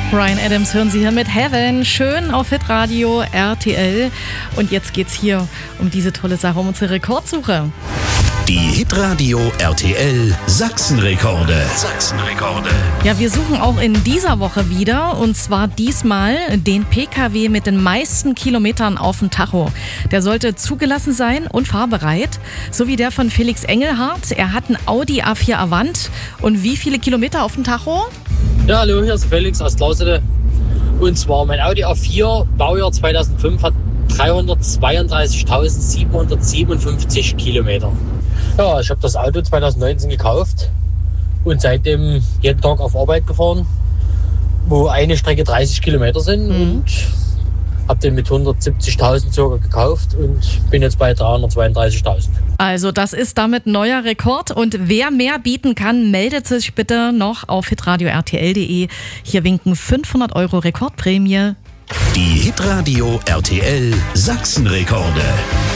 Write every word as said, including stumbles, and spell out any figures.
Bryan Adams hören Sie hier mit Heaven, schön auf Hitradio R T L. Und jetzt geht's hier um diese tolle Sache, um unsere Rekordsuche. Die Hitradio R T L Sachsenrekorde. Sachsenrekorde. Ja, wir suchen auch in dieser Woche wieder, und zwar diesmal den P K W mit den meisten Kilometern auf dem Tacho. Der sollte zugelassen sein und fahrbereit, so wie der von Felix Engelhardt. Er hat einen Audi A vier Avant. Und wie viele Kilometer auf dem Tacho? Ja, hallo, hier ist Felix aus Lausede. Und zwar mein Audi A vier, Baujahr zweitausendfünf, hat dreihundertzweiunddreißigtausendsiebenhundertsiebenundfünfzig Kilometer. Ja, ich habe das Auto zweitausendneunzehn gekauft und seitdem jeden Tag auf Arbeit gefahren, wo eine Strecke dreißig Kilometer sind, mhm. und habe den mit hundertsiebzigtausend circa gekauft und bin jetzt bei dreihundertzweiunddreißigtausend. Also das ist damit neuer Rekord, und wer mehr bieten kann, meldet sich bitte noch auf hitradio R T L punkt de. Hier winken fünfhundert Euro Rekordprämie. Die Hitradio R T L Sachsenrekorde.